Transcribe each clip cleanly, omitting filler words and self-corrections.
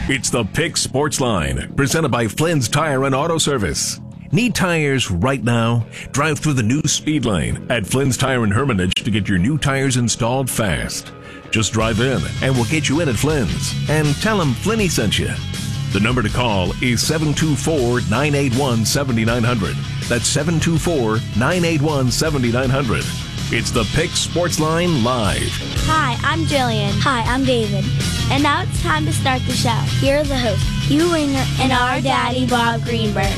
It's the Pick Sports Line, presented by Flynn's Tire and Auto Service. Need tires right now? Drive through the new speed lane at Flynn's Tire in Hermitage to get your new tires installed fast. Just drive in and we'll get you in at Flynn's. And tell them Flinny sent you. The number to call is 724-981-7900. That's 724-981-7900. It's the Pick Sports Line Live. Hi, I'm Jillian. Hi, I'm David. And now it's time to start the show. Here are the hosts, Hugh Winger and our daddy, Bob Greenberg.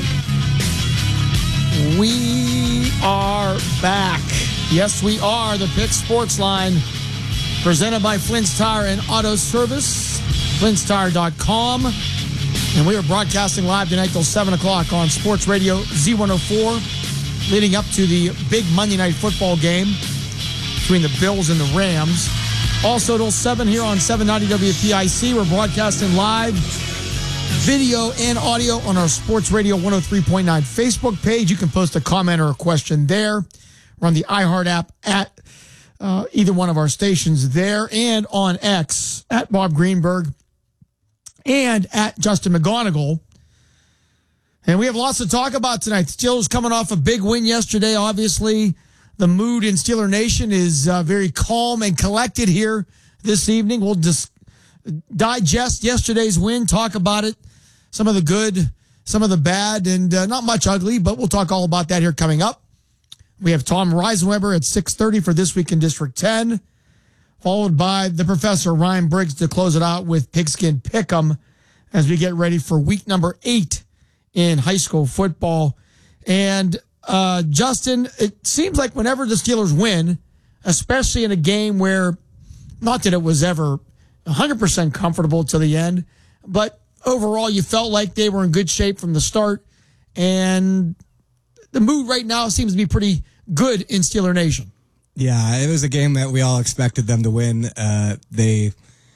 We are back. Yes, we are. The Pick Sports Line, presented by Flynn's Tire and Auto Service, Flynn'sTire.com. And we are broadcasting live tonight till 7 o'clock on Sports Radio Z104, leading up to the big Monday Night Football game between the Bills and the Rams. Also till 7 here on 790 WPIC. We're broadcasting live, video and audio on our Sports Radio 103.9 Facebook page. You can post a comment or a question there. We're on the iHeart app at either one of our stations there, and on X at Bob Greenberg and at Justin McGonigal. And we have lots to talk about tonight. Steelers coming off a big win yesterday. Obviously, the mood in Steeler Nation is very calm and collected here this evening. We'll just digest yesterday's win, talk about it, some of the good, some of the bad, and not much ugly, but we'll talk all about that here coming up. We have Tom Reisenweber at 6:30 for This Week in District 10, followed by the Professor Ryan Briggs to close it out with Pigskin Pick'em as we get ready for week number 8 in high school football. And Justin, it seems like whenever the Steelers win, especially in a game where, not that it was ever 100% comfortable to the end, but overall you felt like they were in good shape from the start, and the mood right now seems to be pretty good in Steeler Nation. Yeah, it was a game that we all expected them to win. It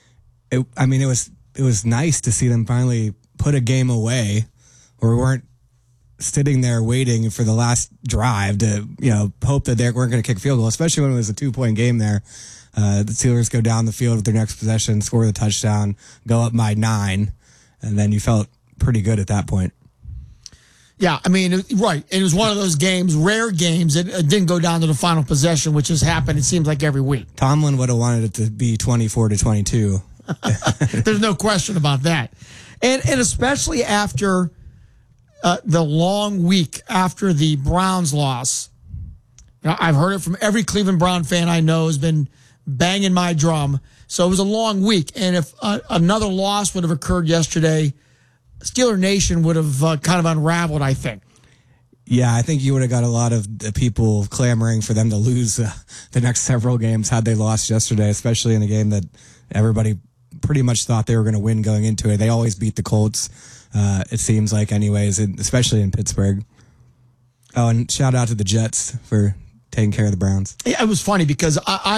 was nice to see them finally put a game away, where we weren't sitting there waiting for the last drive to, hope that they weren't going to kick a field goal, especially when it was a 2-point game there. The Steelers go down the field with their next possession, score the touchdown, go up by 9, and then you felt pretty good at that point. Yeah, right. It was one of those games, rare games, it didn't go down to the final possession, which has happened, it seems like, every week. Tomlin would have wanted it to be 24-22. There's no question about that. And especially after the long week after the Browns loss. I've heard it from every Cleveland Brown fan I know has been banging my drum. So it was a long week. And if another loss would have occurred yesterday, Steeler Nation would have kind of unraveled, I think. Yeah, I think you would have got a lot of people clamoring for them to lose the next several games had they lost yesterday, especially in a game that everybody pretty much thought they were going to win going into it. They always beat the Colts, it seems like, anyways, especially in Pittsburgh. Oh, and shout out to the Jets for taking care of the Browns. It was funny because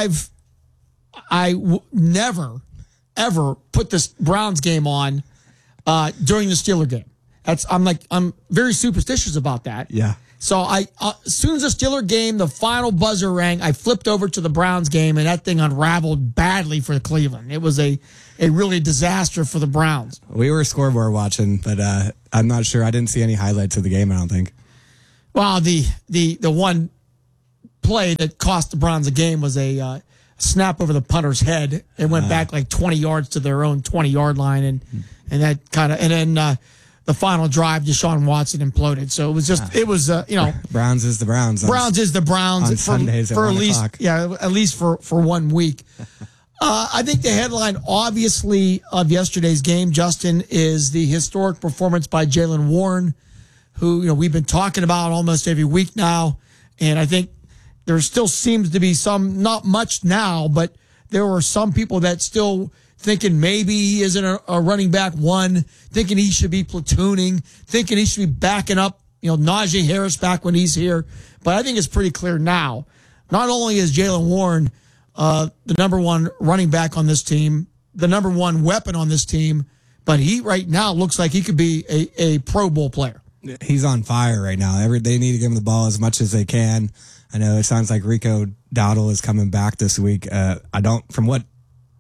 I never, ever put this Browns game on during the Steeler game. I'm very superstitious about that. Yeah. So as soon as the Steeler game, the final buzzer rang, I flipped over to the Browns game, and that thing unraveled badly for Cleveland. It was a really disaster for the Browns. We were scoreboard watching, but I'm not sure. I didn't see any highlights of the game, I don't think. Well, the one play that cost the Browns a game was a snap over the punter's head. It went back like 20 yards to their own 20-yard line, and that kind of, and then the final drive, Deshaun Watson imploded. So it was just, Browns is the Browns. Browns is the Browns on Sundays for at 1 at least, o'clock. yeah, at least for 1 week. I think the headline, obviously, of yesterday's game, Justin, is the historic performance by Jaylen Warren, who we've been talking about almost every week now, and I think there still seems to be some, not much now, but there were some people that still thinking maybe he isn't a running back one, thinking he should be platooning, thinking he should be backing up, Najee Harris back when he's here. But I think it's pretty clear now. Not only is Jaylen Warren the number one running back on this team, the number one weapon on this team, but he right now looks like he could be a Pro Bowl player. He's on fire right now. They need to give him the ball as much as they can. I know it sounds like Rico Dowdle is coming back this week. From what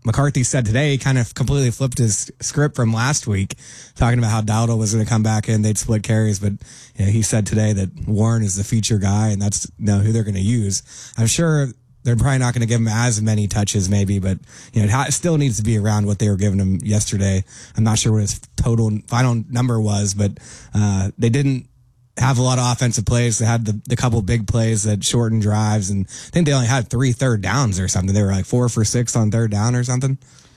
McCarthy said today, he kind of completely flipped his script from last week, talking about how Dowdle was going to come back in, they'd split carries, but he said today that Warren is the feature guy, and that's who they're going to use. I'm sure they're probably not going to give him as many touches, maybe, but it still needs to be around what they were giving him yesterday. I'm not sure what his final number was, but they didn't have a lot of offensive plays. They had the couple big plays that shortened drives, and I think they only had 3 third downs or something. They were like 4 for 6 on third down or something.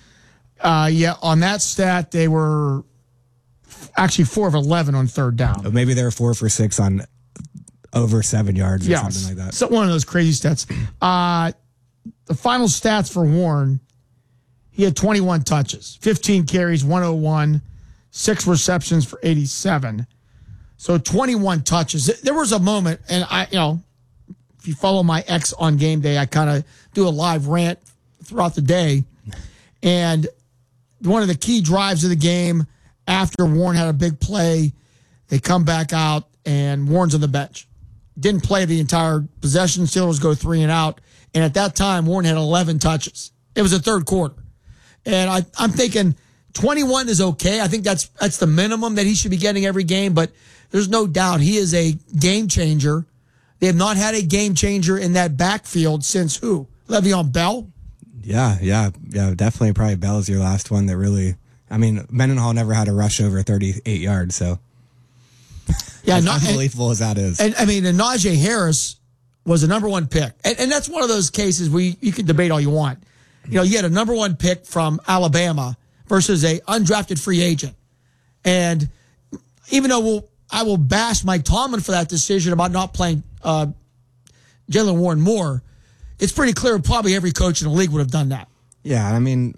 On that stat, they were actually 4 of 11 on third down. Maybe they were 4 for 6 on over 7 yards or something like that. So one of those crazy stats. The final stats for Warren, he had 21 touches, 15 carries, 101, 6 receptions for 87. So 21 touches. There was a moment, and if you follow my X on game day, I kind of do a live rant throughout the day. And one of the key drives of the game, after Warren had a big play, they come back out, and Warren's on the bench. Didn't play the entire possession. Steelers go 3 and out. And at that time, Warren had 11 touches. It was the third quarter. And I'm thinking 21 is okay. I think that's the minimum that he should be getting every game, but there's no doubt he is a game changer. They have not had a game changer in that backfield since who? Le'Veon Bell? Yeah, definitely. Probably Bell's your last one that really. I mean, Mendenhall never had a rush over 38 yards, so yeah, as unbelievable as that is. And Najee Harris was a number 1 pick, and that's one of those cases where you can debate all you want. You had a number 1 pick from Alabama versus a undrafted free agent, and even though I will bash Mike Tomlin for that decision about not playing Jaylen Warren more, it's pretty clear probably every coach in the league would have done that. Yeah, I mean,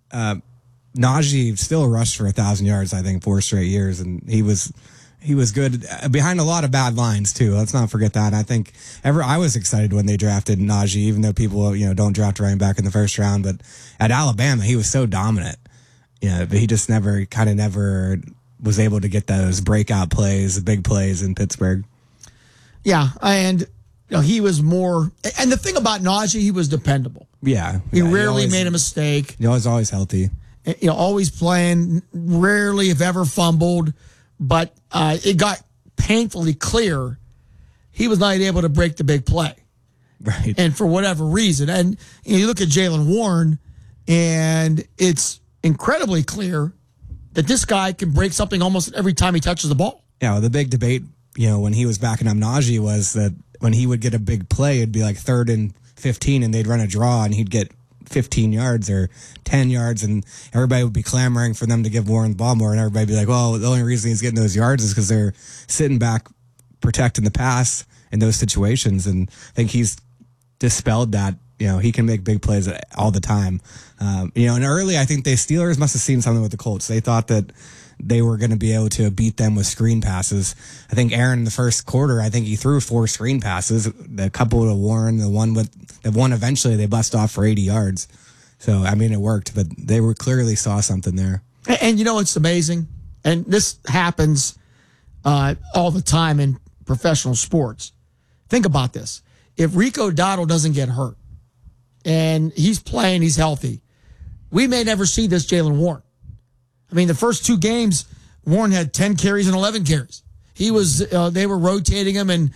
Najee still rushed for 1,000 yards, I think, 4 straight years, and he was good behind a lot of bad lines too. Let's not forget that. I think I was excited when they drafted Najee, even though people don't draft running back in the first round. But at Alabama, he was so dominant. But he just never was able to get those breakout plays, the big plays in Pittsburgh. Yeah, and he was more. And the thing about Najee, he was dependable. Yeah, he rarely made a mistake. He was always healthy. Always playing. Rarely, if ever, fumbled. But it got painfully clear he was not able to break the big play. Right. And for whatever reason. And you look at Jaylen Warren, and it's incredibly clear that this guy can break something almost every time he touches the ball. Yeah, well, the big debate, when he was backing up Najee was that when he would get a big play, it'd be like 3rd and 15, and they'd run a draw, and he'd get 15 yards or 10 yards, and everybody would be clamoring for them to give Warren the ball more, and everybody would be like, well, the only reason he's getting those yards is because they're sitting back protecting the pass in those situations, and I think he's dispelled that. He can make big plays all the time. And early, I think the Steelers must have seen something with the Colts. They thought that they were going to be able to beat them with screen passes. I think Aaron in the first quarter, I think he threw 4 screen passes, a couple to Warren, the one eventually they bust off for 80 yards. So, I mean, it worked, but they clearly saw something there. And it's amazing, and this happens all the time in professional sports. Think about this. If Rico Dowdle doesn't get hurt, and he's playing, he's healthy, we may never see this Jaylen Warren. I mean, the first 2 games, Warren had 10 carries and 11 carries. He was, they were rotating him, and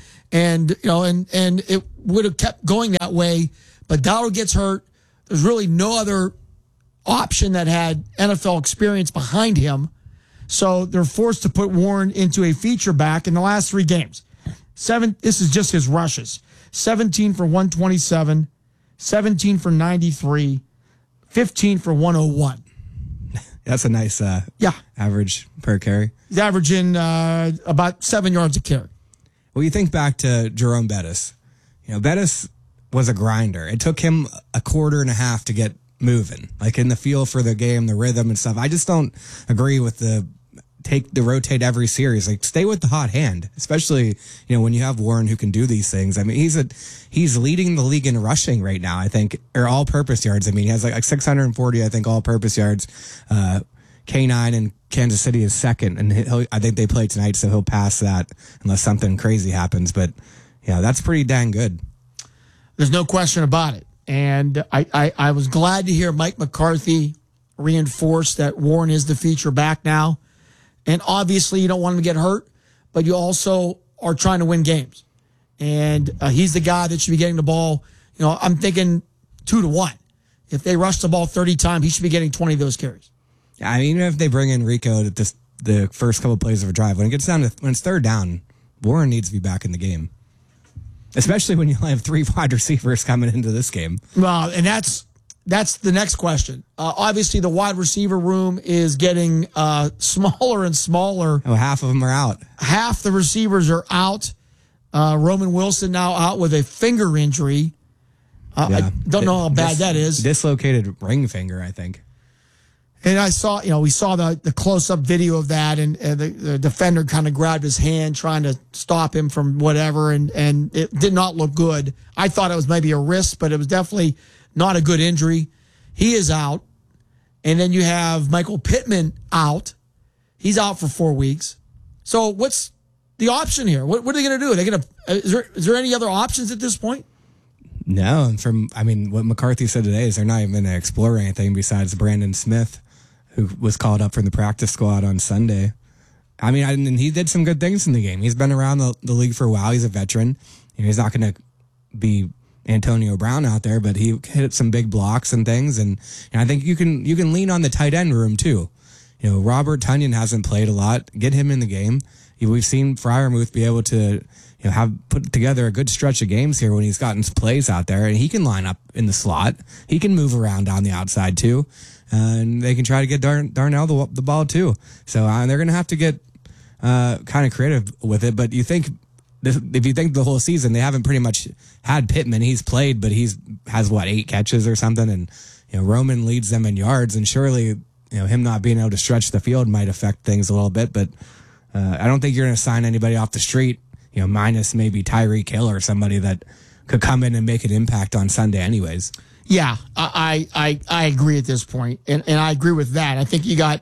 it would have kept going that way. But Dowdle gets hurt. There's really no other option that had NFL experience behind him. So they're forced to put Warren into a feature back in the last 3 games. This is just his rushes. 17 for 127, 17 for 93, 15 for 101. That's a nice average per carry. He's averaging about 7 yards a carry. Well, you think back to Jerome Bettis. Bettis was a grinder. It took him a quarter and a half to get moving, like in the feel for the game, the rhythm and stuff. I just don't agree with the rotate every series. Like, stay with the hot hand, especially, when you have Warren who can do these things. I mean, he's leading the league in rushing right now, I think, or all-purpose yards. I mean, he has like 640, I think, all-purpose yards. K9 in Kansas City is second, and I think they play tonight, so he'll pass that unless something crazy happens. But, yeah, that's pretty dang good. There's no question about it. And I was glad to hear Mike McCarthy reinforce that Warren is the feature back now. And obviously you don't want him to get hurt, but you also are trying to win games. And he's the guy that should be getting the ball. You know, I'm thinking 2-1. If they rush the ball 30 times, he should be getting 20 of those carries. Yeah, I mean, even if they bring in Rico at the first couple of plays of a drive, when it's third down, Warren needs to be back in the game. Especially when you have 3 wide receivers coming into this game. Well, and that's the next question. Obviously, the wide receiver room is getting smaller and smaller. Oh, half of them are out. Half the receivers are out. Roman Wilson now out with a finger injury. I don't know how bad that is. Dislocated ring finger, I think. And we saw the close-up video of that, and the defender kind of grabbed his hand trying to stop him from whatever, and it did not look good. I thought it was maybe a wrist, but it was definitely not a good injury. He is out. And then you have Michael Pittman out. He's out for 4 weeks. So what's the option here? What are they going to do? Are they going to? Is there any other options at this point? No, and what McCarthy said today is they're not even going to explore anything besides Brandon Smith, who was called up from the practice squad on Sunday. I mean, and he did some good things in the game. He's been around the league for a while. He's a veteran. You know, he's not going to be Antonio Brown out there, but he hit some big blocks and things. And I think you can lean on the tight end room too. You know, Robert Tonyan hasn't played a lot. Get him in the game. We've seen Freiermuth be able to have put together a good stretch of games here when he's gotten plays out there, and he can line up in the slot. He can move around on the outside too, and they can try to get Darnell the ball too. So they're going to have to get kind of creative with it. But if you think the whole season, they haven't pretty much had Pittman. He's played, but has 8 catches or something, and Roman leads them in yards, and surely him not being able to stretch the field might affect things a little bit. But I don't think you're going to sign anybody off the street. Minus maybe Tyreek Hill or somebody that could come in and make an impact on Sunday anyways. Yeah, I agree at this point, and I agree with that. I think you got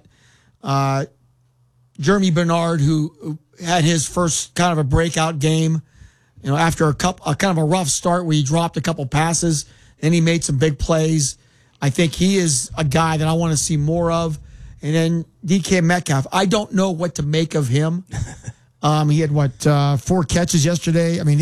Jeremy Bernard, who had his first kind of a breakout game, after a kind of a rough start where he dropped a couple passes, and he made some big plays. I think he is a guy that I want to see more of. And then DK Metcalf, I don't know what to make of him. He had 4 catches yesterday. I mean,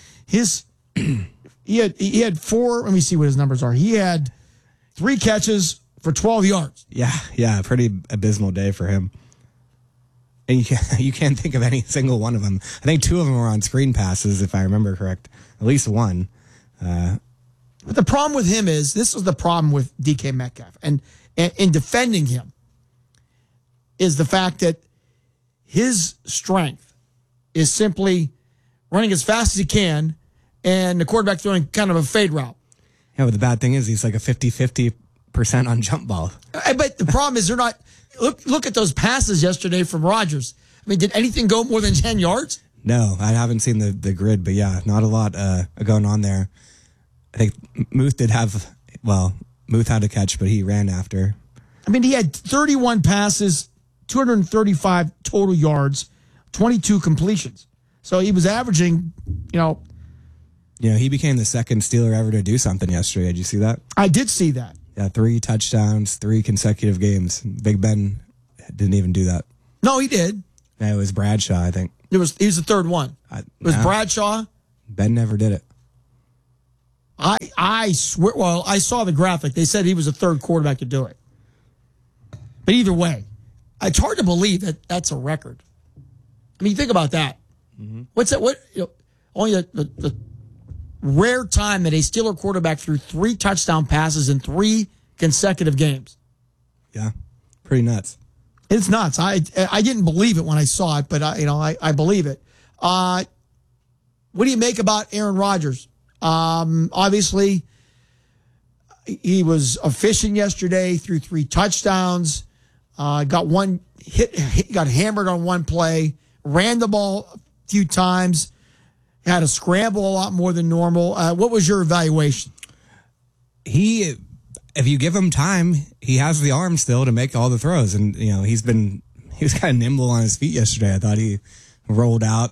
he had 4. Let me see what his numbers are. He had 3 catches for 12 yards. Yeah, pretty abysmal day for him. And you can't think of any single one of them. I think 2 of them were on screen passes, if I remember correct. At least 1. But the problem with him is, this is the problem with DK Metcalf, and in defending him, is the fact that his strength is simply running as fast as he can, and the quarterback throwing kind of a fade route. Yeah, but the bad thing is he's like a 50% on jump ball. But the problem is they're not. Look at those passes yesterday from Rodgers. I mean, did anything go more than 10 yards? No, I haven't seen the grid, but yeah, not a lot going on there. I think Muth had a catch, but he ran after. I mean, he had 31 passes, 235 total yards, 22 completions. So he was averaging, he became the second Steeler ever to do something yesterday. Did you see that? I did see that. Yeah, 3 touchdowns, 3 consecutive games. Big Ben didn't even do that. No, he did. Yeah, it was Bradshaw, I think. He was the third one. It was Bradshaw. Ben never did it. I swear. Well, I saw the graphic. They said he was the third quarterback to do it. But either way, it's hard to believe that that's a record. I mean, think about that. Mm-hmm. What's that? Only the rare time that a Steeler quarterback threw 3 touchdown passes in 3 consecutive games. Yeah, pretty nuts. It's nuts. I didn't believe it when I saw it, but I believe it. What do you make about Aaron Rodgers? Obviously, he was efficient yesterday, threw 3 touchdowns, got one hit, got hammered on one play, ran the ball a few times, had to scramble a lot more than normal. What was your evaluation? If you give him time, he has the arm still to make all the throws, and he was kind of nimble on his feet yesterday. I thought he rolled out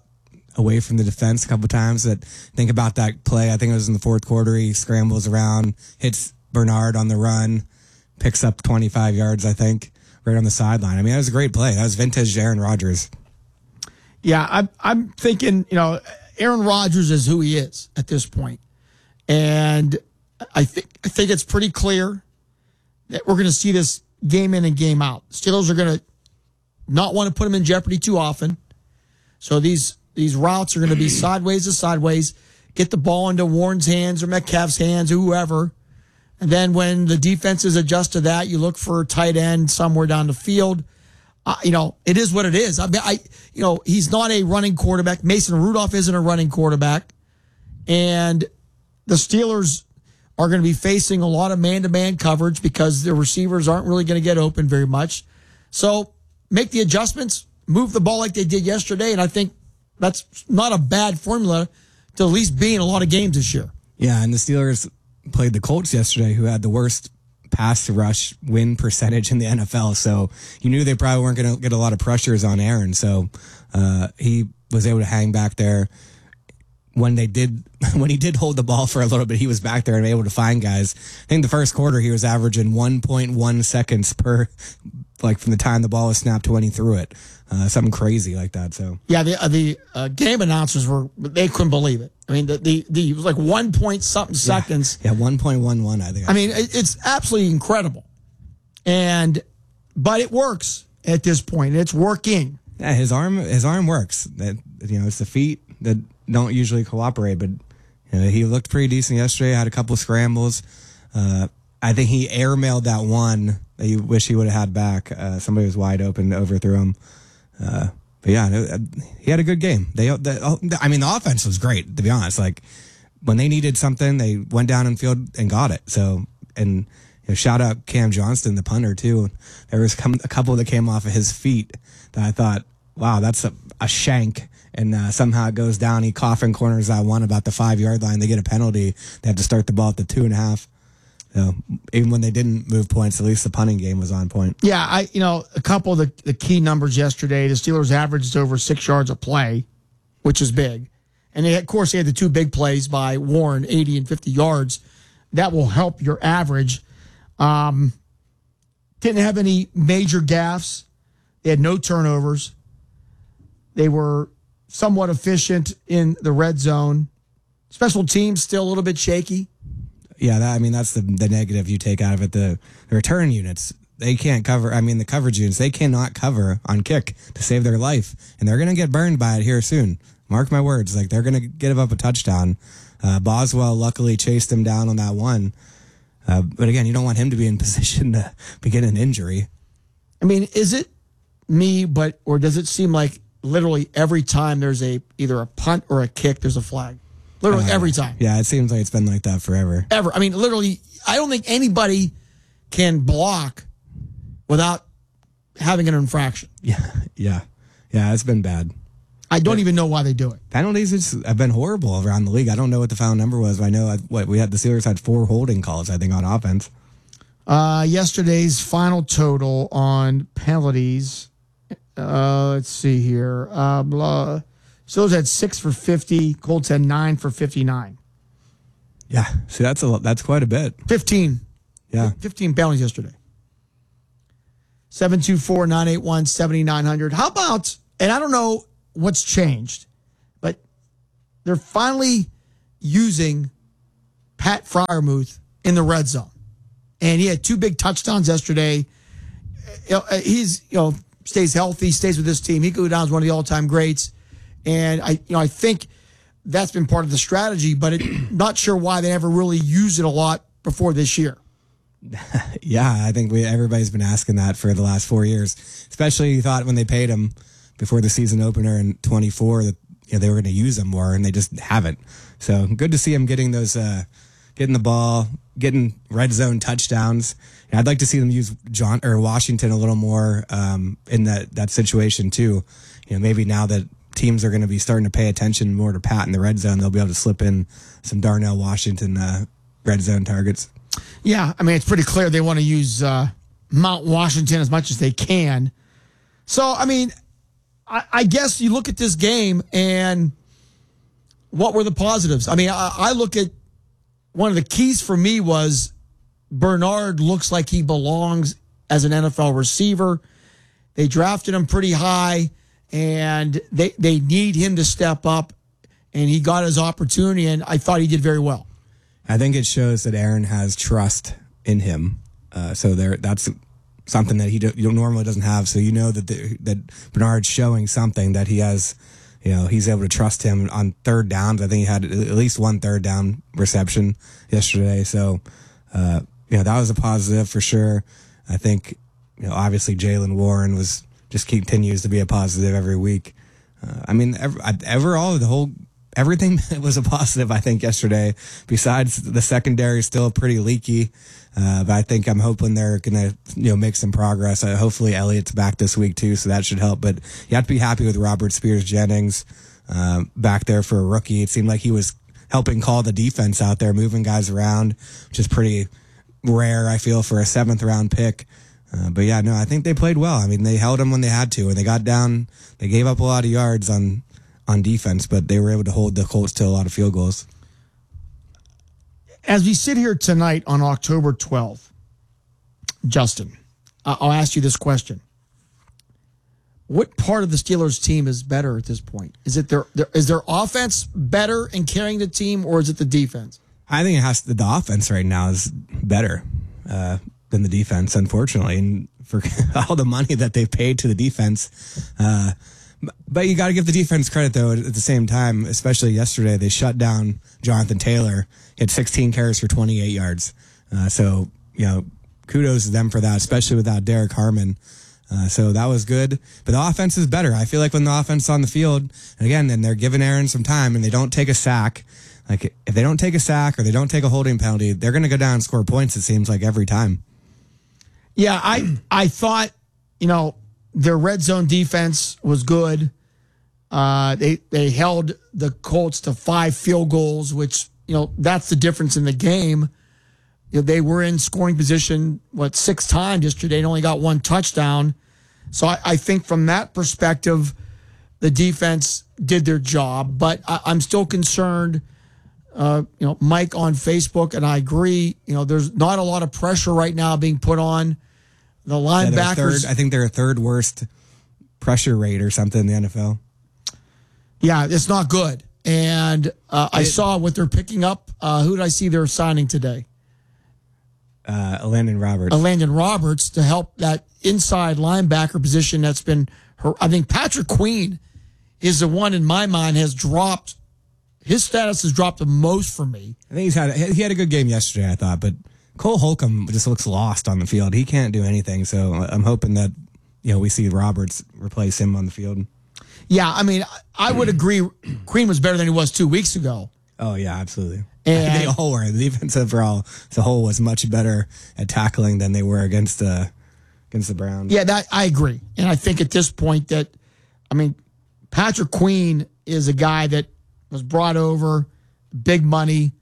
away from the defense a couple times. Think about that play. I think it was in the fourth quarter. He scrambles around, hits Bernard on the run, picks up 25 yards, I think, right on the sideline. I mean, that was a great play. That was vintage Aaron Rodgers. Yeah, I'm thinking, Aaron Rodgers is who he is at this point. And I think it's pretty clear that we're going to see this game in and game out. Steelers are going to not want to put him in jeopardy too often. So these routes are going to be sideways to sideways. Get the ball into Warren's hands or Metcalf's hands or whoever. And then when the defenses adjust to that, you look for a tight end somewhere down the field. It is what it is. He's not a running quarterback. Mason Rudolph isn't a running quarterback. And the Steelers are going to be facing a lot of man-to-man coverage because the receivers aren't really going to get open very much. So make the adjustments, move the ball like they did yesterday, and I think that's not a bad formula to at least be in a lot of games this year. Yeah, and the Steelers played the Colts yesterday, who had the worst pass to rush win percentage in the NFL. So you knew they probably weren't going to get a lot of pressures on Aaron. So he was able to hang back there. When he did hold the ball for a little bit, he was back there and able to find guys. I think the first quarter he was averaging 1.1 seconds from the time the ball was snapped to when he threw it. Something crazy like that. So yeah, the game announcers they couldn't believe it. I mean, it was like 1 point something seconds. Yeah, 1.11. I think. I mean, it's absolutely incredible, but it works at this point. It's working. Yeah, his arm works. It's the feet that don't usually cooperate, but he looked pretty decent yesterday. Had a couple of scrambles. I think he airmailed that one that you wish he would have had back. Somebody was wide open, overthrew him. But yeah, he had a good game. The offense was great, to be honest. Like when they needed something, they went down in field and got it. So, and shout out Cam Johnston, the punter too. There was a couple that came off of his feet that I thought, wow, that's a shank. And somehow it goes down. He coffin corners that one about the 5-yard line. They get a penalty. They have to start the ball at the 2.5. So even when they didn't move points, at least the punting game was on point. Yeah, a couple of the key numbers yesterday. The Steelers averaged over 6 yards a play, which is big. And they had the two big plays by Warren, 80 and 50 yards. That will help your average. Didn't have any major gaffes. They had no turnovers. They were somewhat efficient in the red zone. Special teams still a little bit shaky. Yeah, that's the negative you take out of it. The return units, they can't cover. The coverage units, they cannot cover on kick to save their life. And they're going to get burned by it here soon. Mark my words. They're going to give up a touchdown. Boswell luckily chased him down on that one. But again, you don't want him to be in position to get an injury. Is it me, or does it seem like literally every time there's either a punt or a kick, there's a flag? Literally every time. Yeah, it seems like it's been like that forever. Ever. Literally, I don't think anybody can block without having an infraction. Yeah, it's been bad. I don't even know why they do it. Penalties have been horrible around the league. I don't know what the final number was, but I know the Steelers had 4 holding calls, I think, on offense. Yesterday's final total on penalties. Let's see here. Steelers had 6 for 50. Colts had 9 for 59. Yeah, see, that's quite a bit. 15. Yeah. 15 penalties yesterday. 724-981-7900. How about, and I don't know what's changed, but they're finally using Pat Freiermuth in the red zone. And he had 2 big touchdowns yesterday. He's, stays healthy, stays with this team. He could go down as one of the all-time greats. And I think that's been part of the strategy, but not sure why they never really used it a lot before this year. Yeah, I think everybody's been asking that for the last 4 years. Especially you thought when they paid him before the season opener in 24 that they were going to use him more, and they just haven't. So good to see him getting those, getting the ball, getting red zone touchdowns. And I'd like to see them use Washington a little more in that situation too. Maybe now that teams are going to be starting to pay attention more to Pat in the red zone, they'll be able to slip in some Darnell Washington red zone targets. Yeah, it's pretty clear they want to use Mount Washington as much as they can. So, I guess you look at this game and what were the positives? I mean, I look at one of the keys for me was Bernard looks like he belongs as an NFL receiver. They drafted him pretty high, and they need him to step up, and he got his opportunity, and I thought he did very well. I think it shows that Aaron has trust in him. So that's something that he normally doesn't have. So you know that Bernard's showing something that he has. He's able to trust him on third downs. I think he had at least one third down reception yesterday. So that was a positive for sure. I think obviously Jaylen Warren continues to be a positive every week. Overall everything was a positive, I think, yesterday. Besides the secondary, still pretty leaky. But I'm hoping they're going to, make some progress. Hopefully Elliott's back this week too, so that should help. But you have to be happy with Robert Spears-Jennings, back there for a rookie. It seemed like he was helping call the defense out there, moving guys around, which is pretty rare, I feel, for a 7th round pick. I think they played well. I mean, they held them when they had to, and they got down. They gave up a lot of yards on defense, but they were able to hold the Colts to a lot of field goals. As we sit here tonight on October 12th, Justin, I'll ask you this question. What part of the Steelers team is better at this point? Is it is their offense better in carrying the team, or is it the defense? I think the offense right now is better than the defense, unfortunately, and for all the money that they've paid to the defense. But you got to give the defense credit, though, at the same time, especially yesterday. They shut down Jonathan Taylor. He had 16 carries for 28 yards. Kudos to them for that, especially without Derek Harmon. So that was good. But the offense is better. I feel like when the offense is on the field, and again, then they're giving Aaron some time and they don't take a sack. Like, if they don't take a sack or they don't take a holding penalty, they're going to go down and score points, it seems like, every time. Yeah, I thought, their red zone defense was good. They held the Colts to 5 field goals, which, that's the difference in the game. They were in scoring position, 6 times yesterday and only got 1 touchdown. So I think from that perspective, the defense did their job. But I'm still concerned, Mike on Facebook, and I agree, there's not a lot of pressure right now being put on the linebackers. I think they're a 3rd worst pressure rate or something in the NFL. Yeah, it's not good. And I saw what they're picking up. Who did I see they're signing today? Landon Roberts. Landon Roberts to help that inside linebacker position that's been I think Patrick Queen is the one in my mind has dropped. His status has dropped the most for me. I think he had a good game yesterday, I thought, but Cole Holcomb just looks lost on the field. He can't do anything, so I'm hoping that we see Roberts replace him on the field. Yeah, I mean, I would agree. Queen was better than he was 2 weeks ago. Oh yeah, absolutely. And they all were. The defense overall as a whole was much better at tackling than they were against the Browns. Yeah, that I agree, and I think at this point Patrick Queen is a guy that was brought over, big money.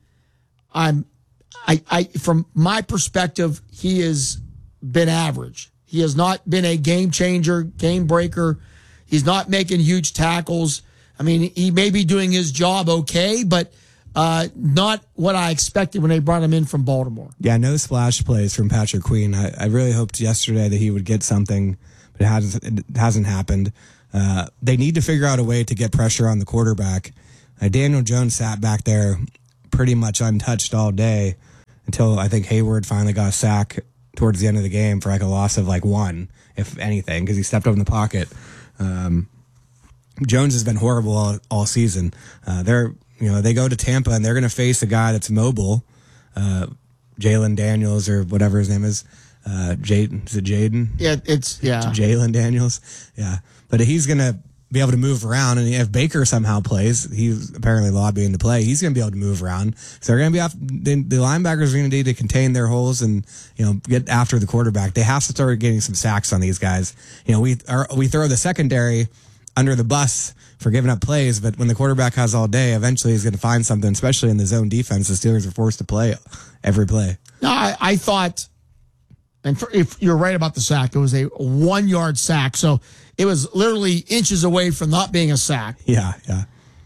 From my perspective, he has been average. He has not been a game changer, game breaker. He's not making huge tackles. I mean, he may be doing his job okay, but not what I expected when they brought him in from Baltimore. Yeah, no splash plays from Patrick Queen. I really hoped yesterday that he would get something, but it hasn't happened. They need to figure out a way to get pressure on the quarterback. Daniel Jones sat back there pretty much untouched all day until I think Hayward finally got a sack towards the end of the game for a loss of 1, if anything, because he stepped up in the pocket. Jones has been horrible all season. They go to Tampa and they're going to face a guy that's mobile, Jalen Daniels or whatever his name is. Jaden, is it Jaden? Yeah, Jalen Daniels. Yeah, but he's going to be able to move around, and if Baker somehow plays, he's apparently lobbying to play. He's going to be able to move around. So they're going to be the linebackers are going to need to contain their holes and get after the quarterback. They have to start getting some sacks on these guys. We throw the secondary under the bus for giving up plays, but when the quarterback has all day, eventually he's going to find something. Especially in the zone defense, the Steelers are forced to play every play. No, I thought, and if you're right about the sack, it was a 1-yard sack, so it was literally inches away from not being a sack. Yeah.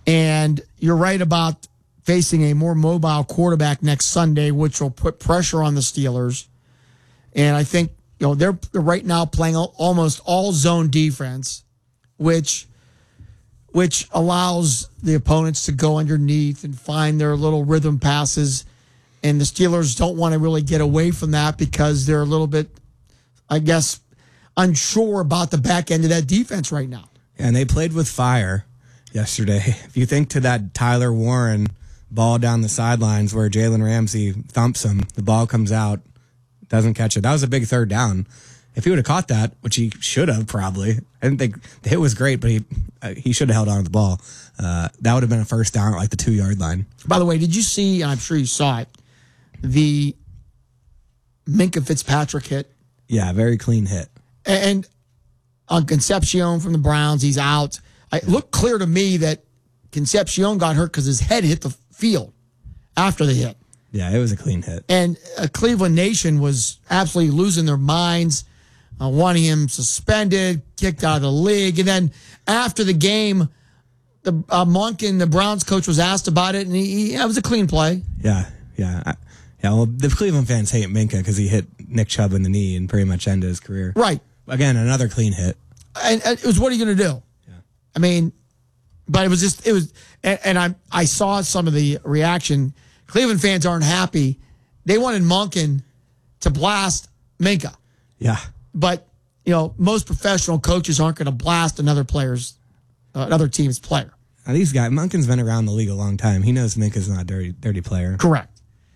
And you're right about facing a more mobile quarterback next Sunday, which will put pressure on the Steelers. And I think, they're right now playing almost all zone defense, which allows the opponents to go underneath and find their little rhythm passes. And the Steelers don't want to really get away from that because they're a little bit, I guess, unsure about the back end of that defense right now. And they played with fire yesterday. If you think to that Tyler Warren ball down the sidelines where Jalen Ramsey thumps him, the ball comes out, doesn't catch it. That was a big third down. If he would have caught that, which he should have probably, I didn't think the hit was great, but he should have held on to the ball. That would have been a first down at like the 2-yard line. By the way, did you see, and I'm sure you saw it, the Minkah Fitzpatrick hit? Yeah, very clean hit. And on Concepcion from the Browns, he's out. It looked clear to me that Concepcion got hurt because his head hit the field after the hit. Yeah, it was a clean hit. And Cleveland Nation was absolutely losing their minds, wanting him suspended, kicked out of the league. And then after the game, the Monken, the Browns coach, was asked about it, and it was a clean play. Yeah. Well, the Cleveland fans hate Minkah because he hit Nick Chubb in the knee and pretty much ended his career. Right. Again, another clean hit. And it was, what are you going to do? Yeah. I mean, but I saw some of the reaction. Cleveland fans aren't happy. They wanted Monken to blast Minkah. Yeah. But, most professional coaches aren't going to blast another team's player. Now, these guys, Monken's been around the league a long time. He knows Minkah's not a dirty player. Correct.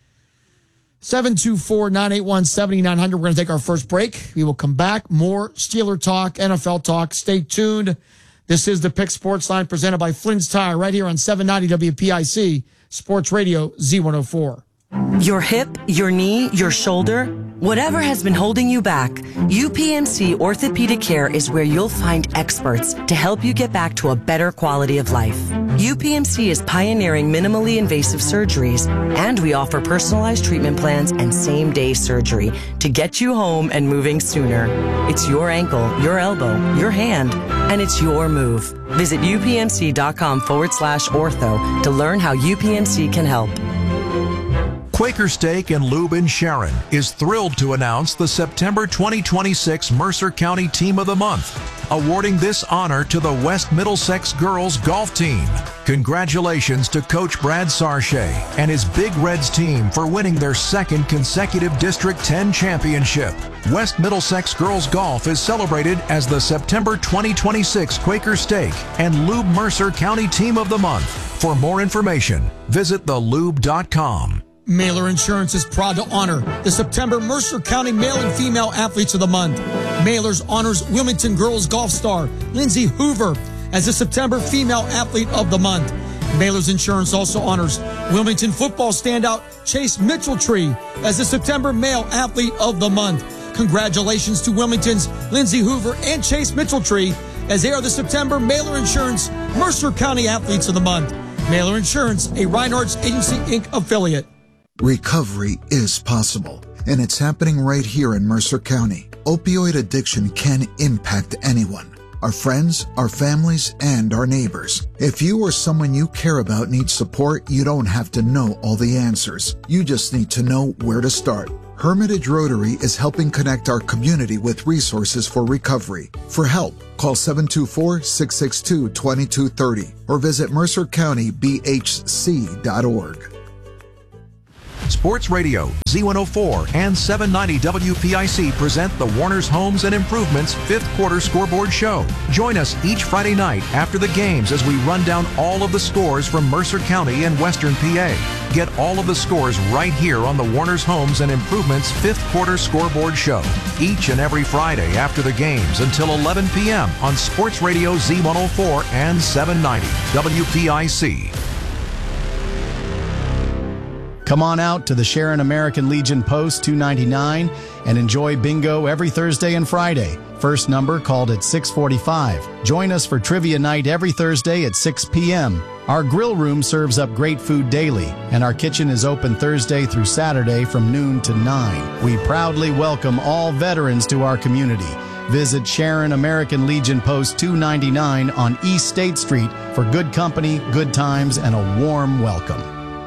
724-981-7900. We're going to take our first break. We will come back. More Steeler talk, NFL talk. Stay tuned. This is the Pick Sports Line presented by Flynn's Tire right here on 790 WPIC Sports Radio Z104. Your hip, your knee, your shoulder, whatever has been holding you back, UPMC Orthopedic Care is where you'll find experts to help you get back to a better quality of life. UPMC is pioneering minimally invasive surgeries, and we offer personalized treatment plans and same-day surgery to get you home and moving sooner. It's your ankle, your elbow, your hand, and it's your move. Visit upmc.com/ortho to learn how UPMC can help. Quaker Steak and Lube in Sharon is thrilled to announce the September 2026 Mercer County Team of the Month, awarding this honor to the West Middlesex Girls Golf Team. Congratulations to Coach Brad Sarche and his Big Reds team for winning their second consecutive District 10 championship. West Middlesex Girls Golf is celebrated as the September 2026 Quaker Steak and Lube Mercer County Team of the Month. For more information, visit thelube.com. Mailer Insurance is proud to honor the September Mercer County Male and Female Athletes of the Month. Mailers honors Wilmington girls golf star Lindsay Hoover as the September Female Athlete of the Month. Mailers Insurance also honors Wilmington football standout Chase Mitchelltree as the September Male Athlete of the Month. Congratulations to Wilmington's Lindsay Hoover and Chase Mitchelltree as they are the September Mailer Insurance Mercer County Athletes of the Month. Mailer Insurance, a Reinhardt's Agency, Inc. affiliate. Recovery is possible, and it's happening right here in Mercer County. Opioid addiction can impact anyone. Our friends, our families, and our neighbors. If you or someone you care about needs support, you don't have to know all the answers. You just need to know where to start. Hermitage Rotary is helping connect our community with resources for recovery. For help, call 724-662-2230 or visit mercercountybhc.org. Sports Radio, Z104 and 790 WPIC present the Warner's Homes and Improvements 5th Quarter Scoreboard Show. Join us each Friday night after the games as we run down all of the scores from Mercer County and Western PA. Get all of the scores right here on the Warner's Homes and Improvements 5th Quarter Scoreboard Show. Each and every Friday after the games until 11 p.m. on Sports Radio Z104 and 790 WPIC. Come on out to the Sharon American Legion Post 299 and enjoy bingo every Thursday and Friday. First number called at 6:45. Join us for trivia night every Thursday at 6 p.m. Our grill room serves up great food daily, and our kitchen is open Thursday through Saturday from noon to 9. We proudly welcome all veterans to our community. Visit Sharon American Legion Post 299 on East State Street for good company, good times, and a warm welcome.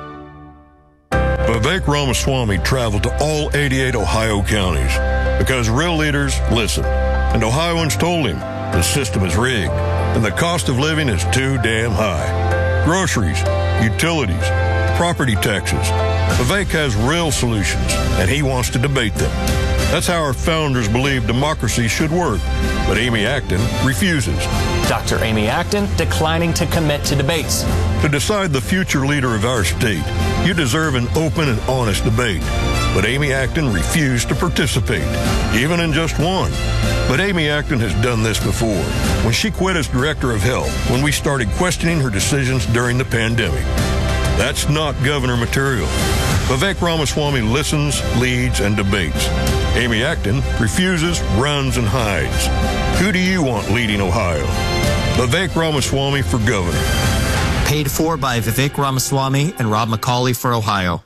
Vivek Ramaswamy traveled to all 88 Ohio counties because real leaders listen. And Ohioans told him the system is rigged and the cost of living is too damn high. Groceries, utilities, property taxes. Vivek has real solutions and he wants to debate them. That's how our founders believed democracy should work. But Amy Acton refuses. Dr. Amy Acton declining to commit to debates. To decide the future leader of our state, you deserve an open and honest debate. But Amy Acton refused to participate, even in just one. But Amy Acton has done this before, when she quit as director of health, when we started questioning her decisions during the pandemic. That's not governor material. Vivek Ramaswamy listens, leads, and debates. Amy Acton refuses, runs, and hides. Who do you want leading Ohio? Vivek Ramaswamy for governor. Paid for by Vivek Ramaswamy and Rob McCauley for Ohio.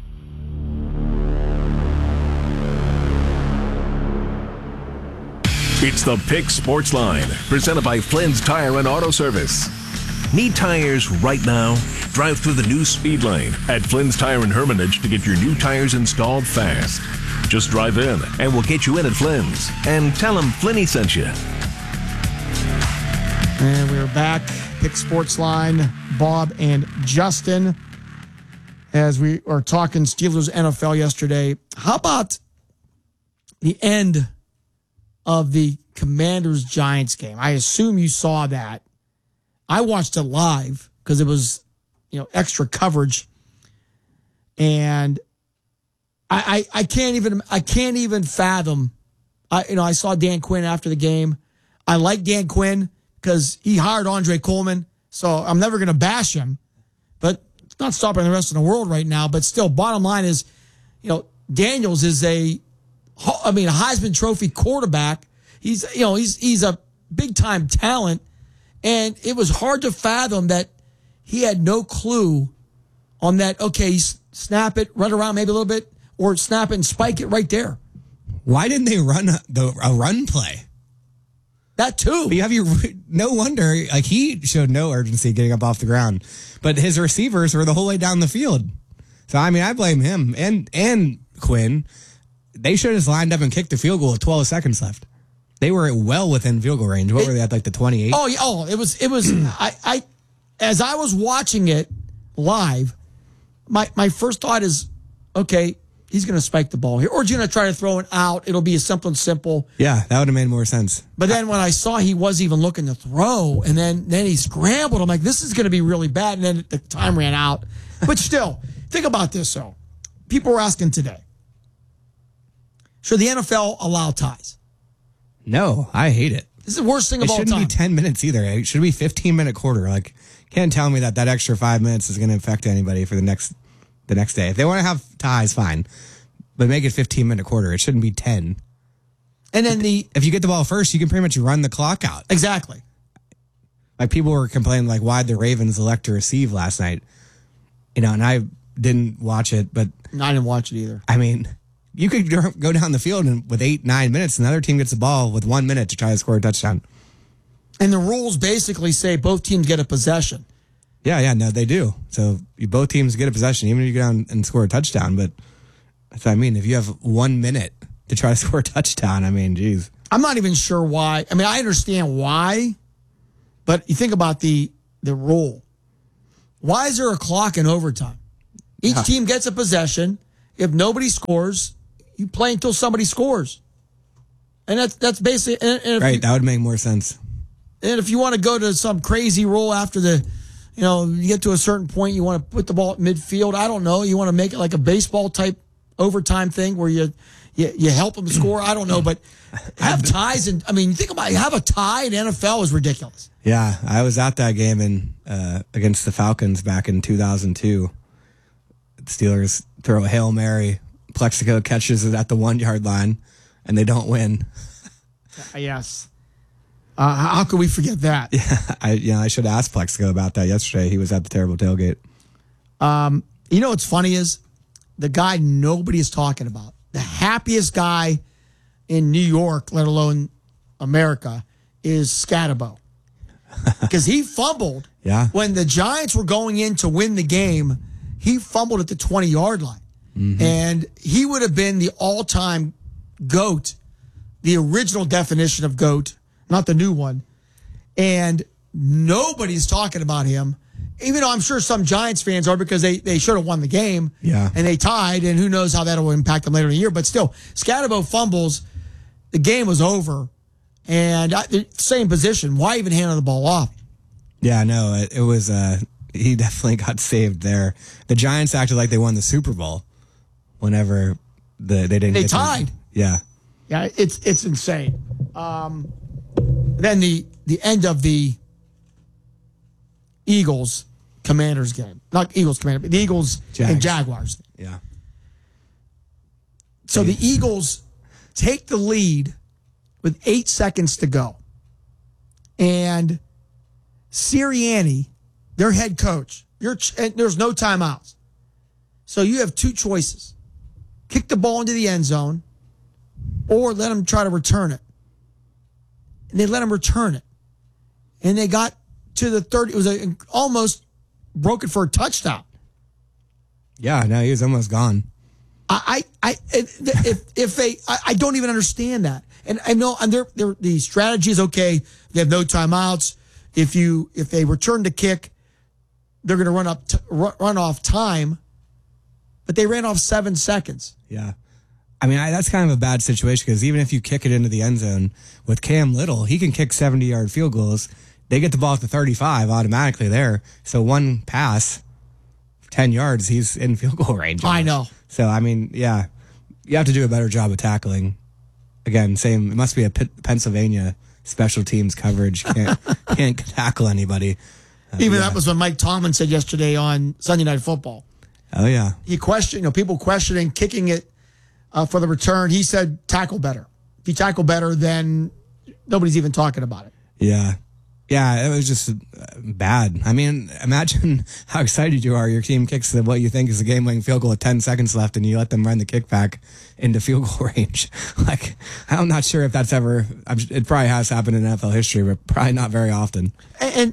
It's the Pick Sports Line, presented by Flynn's Tire and Auto Service. Need tires right now? Drive through the new speed lane at Flynn's Tire and Hermitage to get your new tires installed fast. Just drive in and we'll get you in at Flynn's. And tell them Flinny sent you. And we're back. Pick Sports Line, Bob and Justin. As we are talking Steelers NFL yesterday, how about the end of the Commanders-Giants game? I assume you saw that. I watched it live because it was, extra coverage, and I can't even fathom. I saw Dan Quinn after the game. I like Dan Quinn because he hired Andre Coleman, so I'm never going to bash him. But it's not stopping the rest of the world right now. But still, bottom line is, Daniels is a Heisman Trophy quarterback. He's a big time talent. And it was hard to fathom that he had no clue on that, okay, snap it, run around maybe a little bit, or snap it and spike it right there. Why didn't they run a run play? That too. But no wonder, he showed no urgency getting up off the ground. But his receivers were the whole way down the field. So, I blame him and Quinn. They should have just lined up and kicked the field goal with 12 seconds left. They were well within field goal range. What were they at, the 28? Oh, it was. I as I was watching it live, my first thought is, okay, he's going to spike the ball here, or he's going to try to throw it out. It'll be a simple. Yeah, that would have made more sense. But then when I saw he wasn't even looking to throw, and then he scrambled, I'm like, this is going to be really bad. And then the time ran out. But still, think about this though. People were asking today, should the NFL allow ties? No, I hate it. This is the worst thing of all time. It shouldn't be 10 minutes either. It should be 15-minute quarter. Can't tell me that extra 5 minutes is going to affect anybody for the next day. If they want to have ties, fine. But make it 15-minute quarter. It shouldn't be 10. And then if you get the ball first, you can pretty much run the clock out. Exactly. People were complaining, why'd the Ravens elect to receive last night? And I didn't watch it, but... No, I didn't watch it either. You could go down the field and with 8-9 minutes, and the other team gets the ball with 1 minute to try to score a touchdown. And the rules basically say both teams get a possession. Yeah, no, they do. So both teams get a possession, even if you go down and score a touchdown. But that's what I mean. If you have 1 minute to try to score a touchdown, geez. I'm not even sure why. I understand why, but you think about the rule. Why is there a clock in overtime? Each team gets a possession. If nobody scores, you play until somebody scores. And that's basically... Right, that would make more sense. And if you want to go to some crazy rule after you get to a certain point, you want to put the ball at midfield, I don't know. You want to make it like a baseball-type overtime thing where you help them score, I don't know. But have ties, and think about it. Have a tie in NFL is ridiculous. Yeah, I was at that game against the Falcons back in 2002. The Steelers throw a Hail Mary. Plexico catches it at the 1 yard line, and they don't win. Yes. How could we forget that? Yeah, I should have asked Plexico about that yesterday. He was at the terrible tailgate. What's funny is the guy nobody is talking about. The happiest guy in New York, let alone America is Scatabo. Because he fumbled when the Giants were going in to win the game. He fumbled at the 20-yard line. Mm-hmm. And he would have been the all-time GOAT, the original definition of GOAT, not the new one. And nobody's talking about him, even though I'm sure some Giants fans are, because they should have won the game. Yeah. And they tied, and who knows how that will impact them later in the year. But still, Scatabo fumbles. The game was over. And same position. Why even hand the ball off? Yeah, no, it was, he definitely got saved there. The Giants acted like they won the Super Bowl whenever they didn't They get tied. Yeah, it's insane. Then the end of the Eagles Commanders game. Not Eagles Commanders, but the Eagles and Jaguars. Yeah. So the Eagles take the lead with 8 seconds to go. And Sirianni, their head coach, there's no timeouts. So you have two choices. Kick the ball into the end zone or let them try to return it. And they let them return it. And they got to the 30. It was almost broken for a touchdown. Yeah, no, he was almost gone. I don't even understand that. And I know, and the strategy is okay. They have no timeouts. If they return the kick, they're going to run off time. But they ran off 7 seconds. Yeah. I mean, that's kind of a bad situation because even if you kick it into the end zone with Cam Little, he can kick 70-yard field goals. They get the ball at the 35 automatically there. So one pass, 10 yards, he's in field goal range. I know. So, I mean, yeah, you have to do a better job of tackling. Again, same. It must be a Pennsylvania special teams coverage. Can't tackle anybody. That was what Mike Tomlin said yesterday on Sunday Night Football. Oh, yeah. He questioned, people questioning kicking it for the return. He said, tackle better. If you tackle better, then nobody's even talking about it. Yeah. Yeah, it was just bad. I mean, imagine how excited you are. Your team kicks what you think is a game-winning field goal with 10 seconds left, and you let them run the kickback into field goal range. Like, I'm not sure if that's ever. It probably has happened in NFL history, but probably not very often. And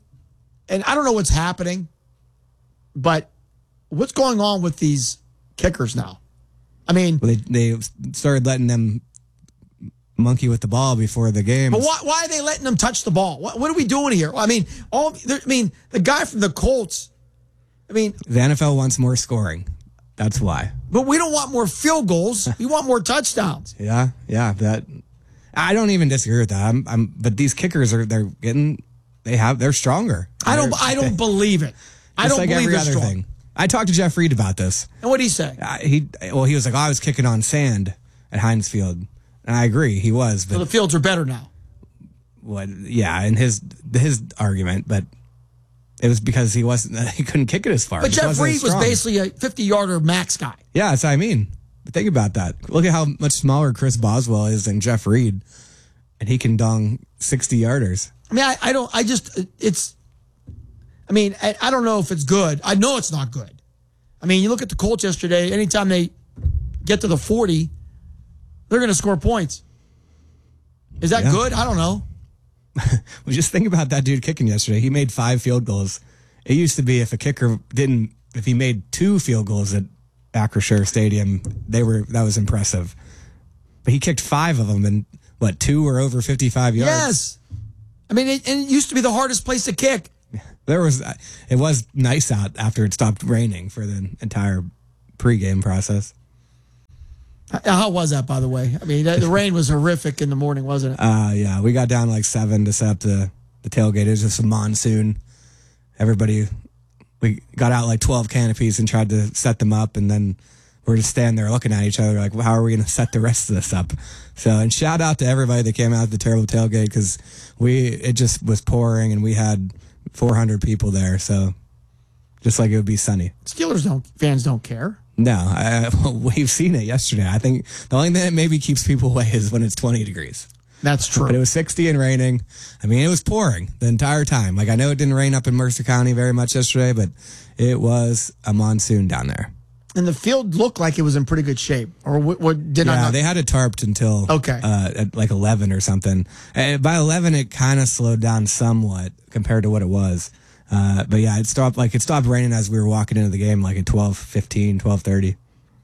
I don't know what's happening, but what's going on with these kickers now? I mean, well, they started letting them monkey with the ball before the game. But why are they letting them touch the ball? What are we doing here? I mean, the guy from the Colts. I mean, the NFL wants more scoring. That's why. But we don't want more field goals. We want more touchdowns. Yeah. That I don't even disagree with that. But these kickers they're stronger. I don't believe it. I don't believe every other thing. I talked to Jeff Reed about this. And what did he say? He was like, I was kicking on sand at Heinz Field. And I agree, he was. But the fields are better now. Yeah, in his argument, but it was because he couldn't kick it as far. But Jeff Reed was basically a 50-yarder max guy. Yeah, that's what I mean. But think about that. Look at how much smaller Chris Boswell is than Jeff Reed, and he can dong 60-yarders. I mean, I don't know if it's good. I know it's not good. I mean, you look at the Colts yesterday, anytime they get to the 40, they're going to score points. Is that good? I don't know. Well, just think about that dude kicking yesterday. He made 5 field goals. It used to be if a kicker if he made 2 field goals at Acrisure Stadium, that was impressive. But he kicked 5 of them, and 2 were over 55 yards. Yes. I mean, it used to be the hardest place to kick. It was nice out after it stopped raining for the entire pregame process. How was that, by the way? I mean, the rain was horrific in the morning, wasn't it? Yeah. We got down like 7 to set up the tailgate. It was just a monsoon. We got out like 12 canopies and tried to set them up, and then we're just standing there looking at each other like, well, how are we going to set the rest of this up? So, and shout out to everybody that came out to the terrible tailgate because it just was pouring and we had 400 people there. So just like it would be sunny. Fans don't care. No, we've seen it yesterday. I think the only thing that maybe keeps people away is when it's 20 degrees. That's true. But it was 60 and raining. I mean, it was pouring the entire time. Like, I know it didn't rain up in Mercer County very much yesterday, but it was a monsoon down there. And the field looked like it was in pretty good shape. Or what did I not? They had it tarped until at like 11 or something. By 11, it kind of slowed down somewhat compared to what it was. But yeah, it stopped raining as we were walking into the game, like at 12:15, 12:30.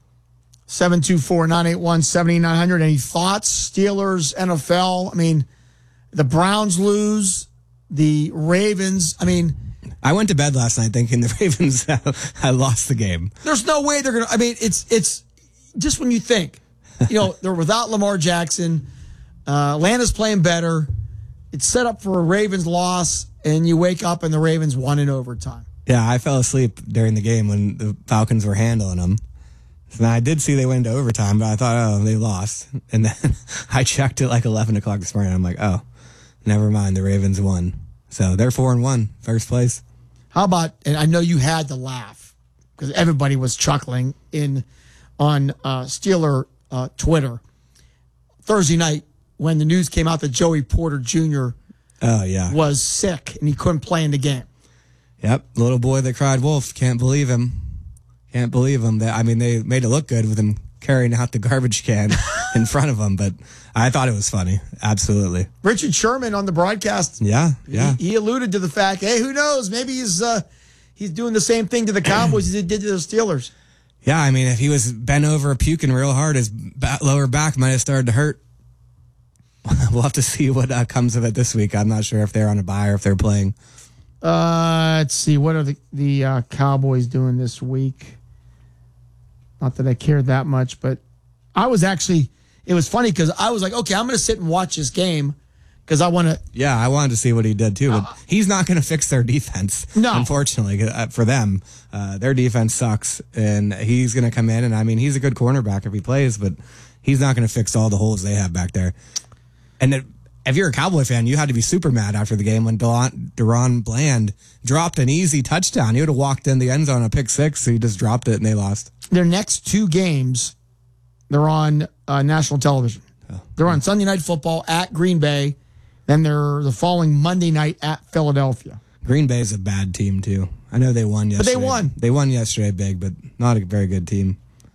724-981-7900. Any thoughts? Steelers, NFL. I mean, the Browns lose. The Ravens. I mean, I went to bed last night thinking the Ravens had lost the game. There's no way they're going to. I mean, it's just when you think, they're without Lamar Jackson. Atlanta's playing better. It's set up for a Ravens loss, and you wake up and the Ravens won in overtime. Yeah, I fell asleep during the game when the Falcons were handling them. So I did see they went into overtime, but I thought, they lost. And then I checked at like 11 o'clock this morning. I'm like, never mind. The Ravens won. So they're 4-1, first place. How about, and I know you had to laugh because everybody was chuckling on Steeler Twitter Thursday night when the news came out that Joey Porter Jr. Was sick and he couldn't play in the game. Yep, little boy that cried wolf. Can't believe him. Can't believe him. They made it look good with him carrying out the garbage can in front of him, but I thought it was funny. Absolutely. Richard Sherman on the broadcast. Yeah. He alluded to the fact, hey, who knows? Maybe he's doing the same thing to the Cowboys as he did to the Steelers. Yeah, I mean, if he was bent over puking real hard, his lower back might have started to hurt. We'll have to see what comes of it this week. I'm not sure if they're on a bye or if they're playing. Let's see. What are the Cowboys doing this week? Not that I care that much, but it was funny because I was like, okay, I'm going to sit and watch this game because I want to. Yeah, I wanted to see what he did too, but he's not going to fix their defense. No. Unfortunately, for them, their defense sucks, and he's going to come in, and I mean, he's a good cornerback if he plays, but he's not going to fix all the holes they have back there. And if you're a Cowboy fan, you had to be super mad after the game when Deron Bland dropped an easy touchdown. He would have walked in the end zone on a pick six, so he just dropped it and they lost. Their next two games, they're on national television. Oh. They're on Sunday Night Football at Green Bay. Then they're the following Monday night at Philadelphia. Green Bay's a bad team, too. I know they won yesterday. But they won. They won yesterday big, but not a very good team.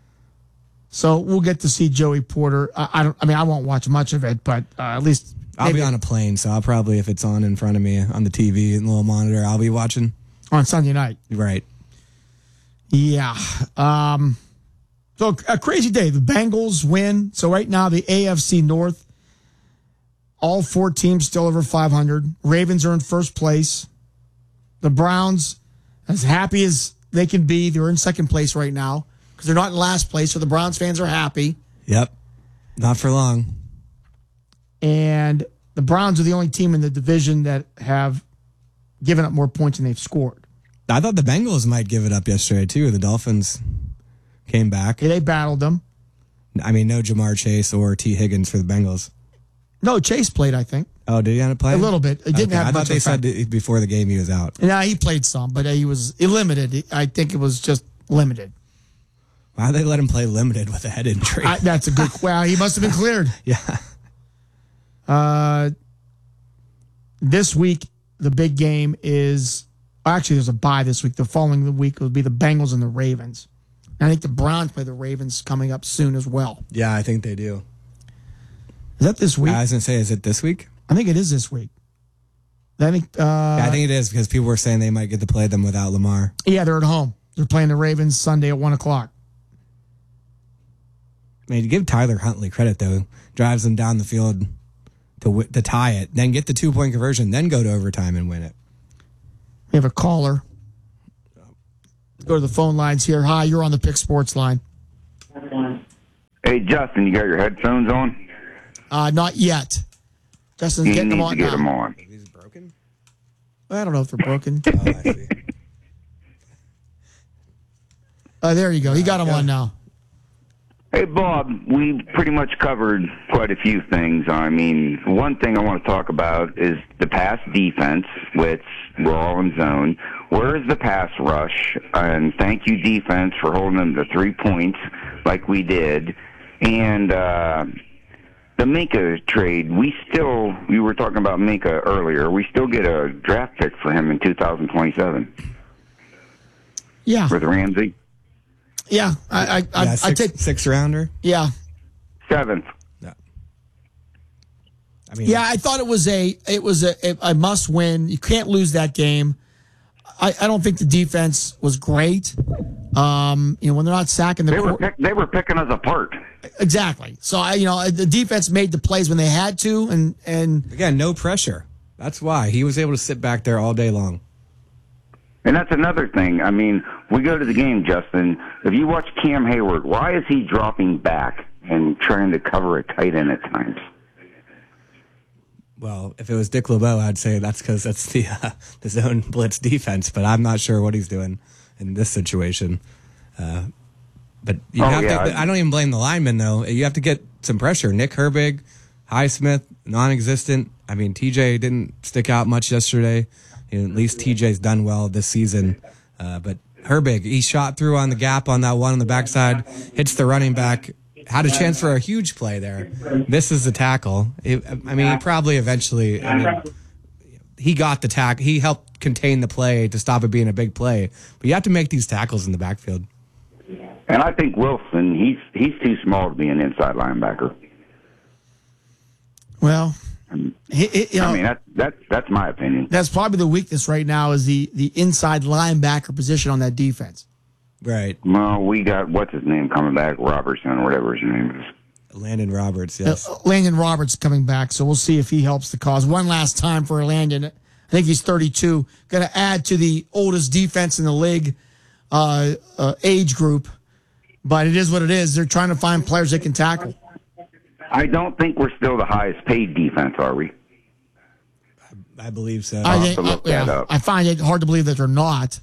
So we'll get to see Joey Porter. I won't watch much of it, but at least I'll be on a plane, so I'll probably, if it's on in front of me on the TV and the little monitor, I'll be watching. On Sunday night. Right. Yeah. So a crazy day. The Bengals win. So right now, the AFC North, all four teams still over 500. Ravens are in first place. The Browns, as happy as they can be, they're in second place right now because they're not in last place, so the Browns fans are happy. Yep. Not for long. And the Browns are the only team in the division that have given up more points than they've scored. I thought the Bengals might give it up yesterday, too. The Dolphins came back. Yeah, they battled them. I mean, no Jamar Chase or T. Higgins for the Bengals. No, Chase played, I think. Oh, did he end up playing? A little bit. It didn't have I much thought they said before the game he was out. Yeah, he played some, but he was limited. I think it was just limited. Why did they let him play limited with a head injury? That's a good question. Well, he must have been cleared. Yeah. This week, the big game is... Actually, there's a bye this week. The following week will be the Bengals and the Ravens. And I think the Browns play the Ravens coming up soon as well. Yeah, I think they do. Is that this week? I was going to say, is it this week? I think it is this week. I think it is because people were saying they might get to play them without Lamar. Yeah, they're at home. They're playing the Ravens Sunday at 1 o'clock. I mean, to give Tyler Huntley credit, though, drives them down the field to tie it, then get the 2-point conversion, then go to overtime and win it. We have a caller. Let's go to the phone lines here. Hi, you're on the Pick Sports line. Hey, Justin, you got your headphones on? Not yet. Justin's getting them on now. Get them on. Are these broken? I don't know if they're broken. Oh, I see. There you go. He got them on now. Hey, Bob, we pretty much covered quite a few things. I mean, one thing I want to talk about is the pass defense, which we're all in zone. Where is the pass rush? And thank you, defense, for holding them to 3 points like we did. And the Minkah trade, we were talking about Minkah earlier. We still get a draft pick for him in 2027. Yeah. With Ramsey. Yeah, I take sixth rounder. Yeah, 7th. Yeah. I thought it was a must win. You can't lose that game. I don't think the defense was great. When they're not sacking they were picking us apart. Exactly. So the defense made the plays when they had to, and again, no pressure. That's why he was able to sit back there all day long. And that's another thing. I mean, we go to the game, Justin. If you watch Cam Hayward, why is he dropping back and trying to cover a tight end at times? Well, if it was Dick LeBeau, I'd say that's because that's the zone blitz defense. But I'm not sure what he's doing in this situation. But you have to. I don't even blame the linemen though. You have to get some pressure. Nick Herbig, Highsmith, non-existent. I mean, TJ didn't stick out much yesterday. At least TJ's done well this season. But Herbig, he shot through on the gap on that one on the backside, hits the running back. Had a chance for a huge play there. Misses the tackle. He probably eventually. He got the tackle. He helped contain the play to stop it being a big play. But you have to make these tackles in the backfield. And I think Wilson, he's too small to be an inside linebacker. Well, that's my opinion. That's probably the weakness right now is the inside linebacker position on that defense. Right. Well, we got, what's his name coming back? Robertson, or whatever his name is. Landon Roberts, yes. Landon Roberts coming back, so we'll see if he helps the cause. One last time for Landon. I think he's 32. Going to add to the oldest defense in the league age group. But it is what it is. They're trying to find players they can tackle. I don't think we're still the highest paid defense, are we? I believe so. I find it hard to believe that they're not.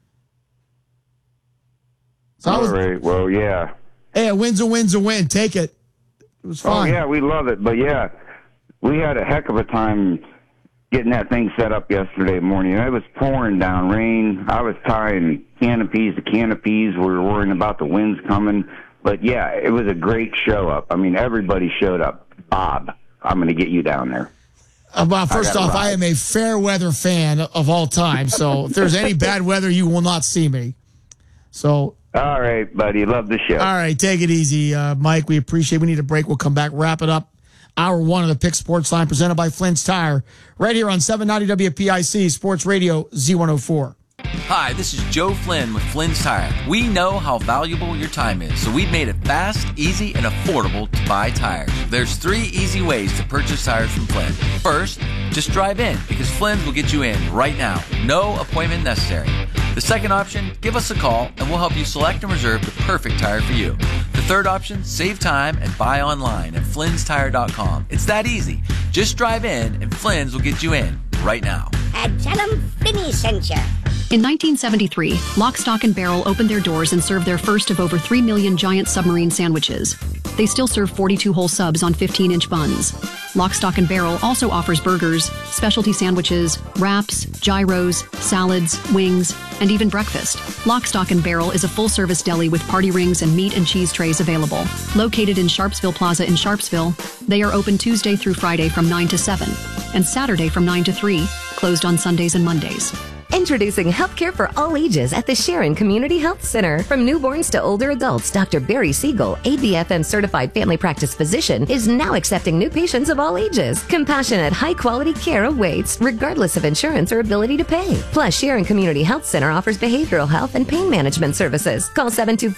So all right. Well, yeah. Hey, a win's a win. Take it. It was fun. Oh, yeah, we love it. But, yeah, we had a heck of a time getting that thing set up yesterday morning. It was pouring down rain. I was tying canopies to canopies. We were worrying about the winds coming. But, yeah, it was a great show up. I mean, everybody showed up. Bob, I'm going to get you down there. First off, I am a fair weather fan of all time. So if there's any bad weather, you will not see me. So... All right, buddy. Love the show. All right, take it easy, Mike. We appreciate it. We need a break. We'll come back, wrap it up. Hour 1 of the Pick Sports Line presented by Flynn's Tire. Right here on 790 WPIC Sports Radio Z104. Hi, this is Joe Flynn with Flynn's Tire. We know how valuable your time is, so we've made it fast, easy, and affordable to buy tires. There's 3 easy ways to purchase tires from Flynn. First, just drive in, because Flynn's will get you in right now. No appointment necessary. The second option, give us a call, and we'll help you select and reserve the perfect tire for you. The third option, save time and buy online at Flynn'sTire.com. It's that easy. Just drive in, and Flynn's will get you in right now. And tell them Finney sent you. In 1973, Lock, Stock, and Barrel opened their doors and served their first of over 3 million giant submarine sandwiches. They still serve 42-hole subs on 15-inch buns. Lock, Stock, and Barrel also offers burgers, specialty sandwiches, wraps, gyros, salads, wings, and even breakfast. Lock, Stock, and Barrel is a full-service deli with party rings and meat and cheese trays available. Located in Sharpsville Plaza in Sharpsville, they are open Tuesday through Friday from 9 to 7 and Saturday from 9 to 3, closed on Sundays and Mondays. Introducing healthcare for all ages at the Sharon Community Health Center. From newborns to older adults, Dr. Barry Siegel, ABFM certified family practice physician, is now accepting new patients of all ages. Compassionate, high-quality care awaits, regardless of insurance or ability to pay. Plus, Sharon Community Health Center offers behavioral health and pain management services. Call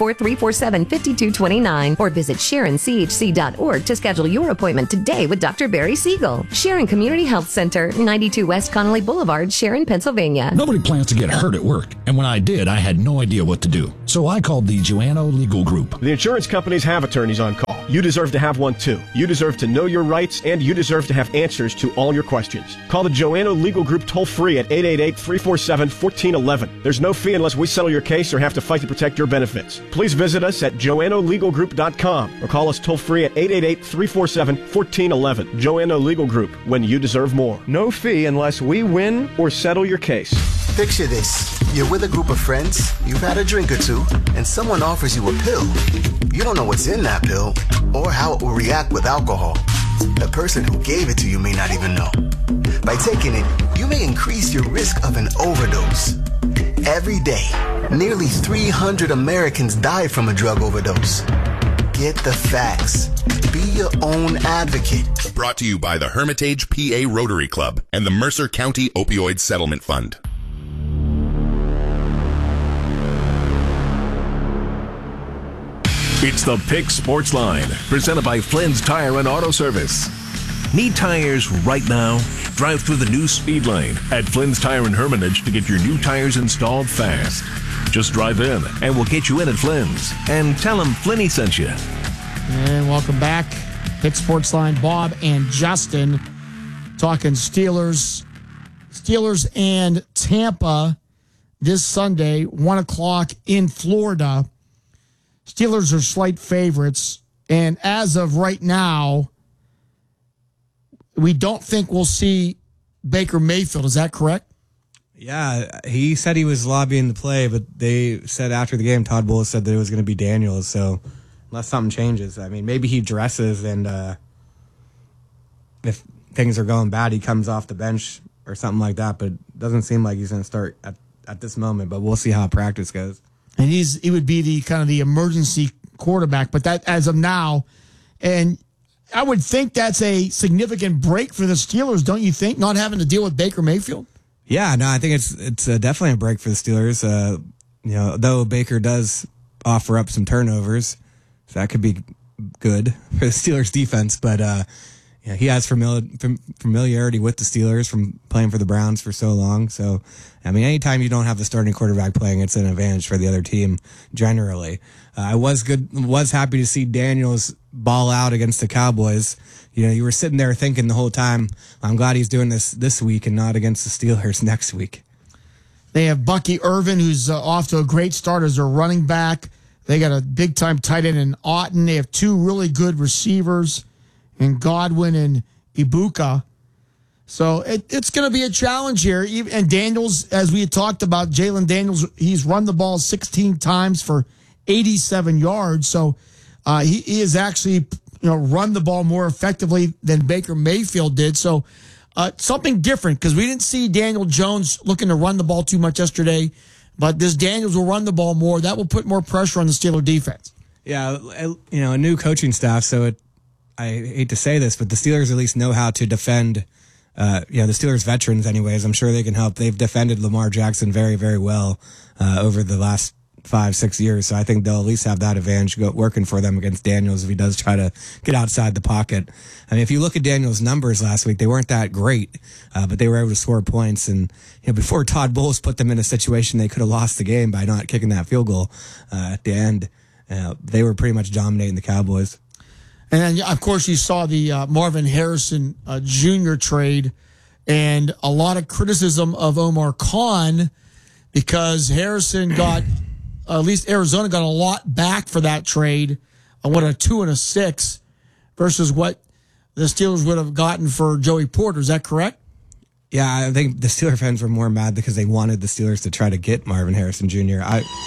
724-347-5229 or visit SharonCHC.org to schedule your appointment today with Dr. Barry Siegel. Sharon Community Health Center, 92 West Connolly Boulevard, Sharon, Pennsylvania. Nobody plans to get hurt at work, and when I did, I had no idea what to do. So I called the Joanno Legal Group. The insurance companies have attorneys on call. You deserve to have one too. You deserve to know your rights, and you deserve to have answers to all your questions. Call the Joanno Legal Group toll-free at 888-347-1411. There's no fee unless we settle your case or have to fight to protect your benefits. Please visit us at joannolegalgroup.com or call us toll-free at 888-347-1411. Joanno Legal Group, when you deserve more. No fee unless we win or settle your case. Picture this. You're with a group of friends, you've had a drink or two, and someone offers you a pill. You don't know what's in that pill or how it will react with alcohol. The person who gave it to you may not even know. By taking it, you may increase your risk of an overdose. Every day, nearly 300 Americans died from a drug overdose. Get the facts. Be your own advocate. Brought to you by the Hermitage PA Rotary Club and the Mercer County Opioid Settlement Fund. It's the Pick Sports Line, presented by Flynn's Tire and Auto Service. Need tires right now? Drive through the new speed lane at Flynn's Tire and Hermitage to get your new tires installed fast. Just drive in and we'll get you in at Flynn's. And tell them Flinny sent you. And welcome back. Pick Sports Line, Bob and Justin talking Steelers. Steelers and Tampa this Sunday, 1 o'clock in Florida. Steelers are slight favorites. And as of right now, we don't think we'll see Baker Mayfield. Is that correct? Yeah, he said he was lobbying the play, but they said after the game, Todd Bowles said that it was going to be Daniels. So unless something changes, I mean, maybe he dresses and if things are going bad, he comes off the bench or something like that. But it doesn't seem like he's going to start at this moment. But we'll see how practice goes. And he would be the kind of the emergency quarterback. But that as of now, and I would think that's a significant break for the Steelers, don't you think? Not having to deal with Baker Mayfield. Yeah, no, I think it's definitely a break for the Steelers. Though Baker does offer up some turnovers, so that could be good for the Steelers defense. But he has familiarity with the Steelers from playing for the Browns for so long. So, I mean, anytime you don't have the starting quarterback playing, it's an advantage for the other team generally. I was happy to see Daniels ball out against the Cowboys. You were sitting there thinking the whole time, I'm glad he's doing this week and not against the Steelers next week. They have Bucky Irvin, who's off to a great start as their running back. They got a big-time tight end in Otten. They have two really good receivers in Godwin and Ibuka. So it's going to be a challenge here. And Daniels, as we had talked about, Jalen Daniels, he's run the ball 16 times for 87 yards. So he is actually run the ball more effectively than Baker Mayfield did. So something different, because we didn't see Daniel Jones looking to run the ball too much yesterday, but this Daniels will run the ball more. That will put more pressure on the Steeler defense. Yeah, a new coaching staff, so I hate to say this, but the Steelers at least know how to defend, the Steelers veterans anyways. I'm sure they can help. They've defended Lamar Jackson very, very well over the last 5-6 years. So I think they'll at least have that advantage working for them against Daniels if he does try to get outside the pocket. I mean, if you look at Daniels' numbers last week, they weren't that great, but they were able to score points. And before Todd Bowles put them in a situation they could have lost the game by not kicking that field goal at the end, they were pretty much dominating the Cowboys. And then, of course, you saw the Marvin Harrison Jr. trade, and a lot of criticism of Omar Khan because Harrison got, at least Arizona got a lot back for that trade. A 2 and a 6 versus what the Steelers would have gotten for Joey Porter. Is that correct? Yeah, I think the Steeler fans were more mad because they wanted the Steelers to try to get Marvin Harrison Jr.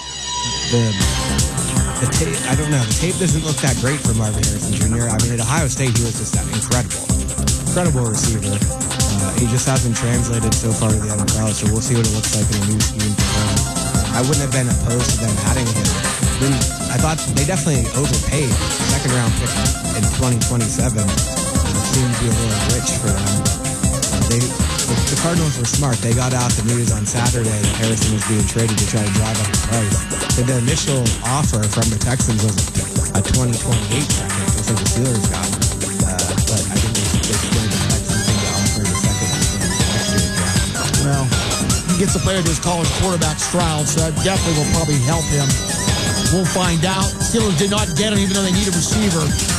The tape, I don't know. The tape doesn't look that great for Marvin Harrison Jr. I mean, at Ohio State, he was just that incredible receiver. He just hasn't translated so far to the NFL, so we'll see what it looks like in a new scheme for him. I wouldn't have been opposed to them adding him. I thought they definitely overpaid. Second-round pick in 2027 seemed to be a little rich for them. The Cardinals were smart. They got out the news on Saturday that Harrison was being traded to try to drive up the price. But the initial offer from the Texans was a 2028 second, just like the Steelers got. But I think they still had something to offer the second next year. Well, he gets to play with his college quarterback Stroud, so that definitely will probably help him. We'll find out. Steelers did not get him, even though they need a receiver.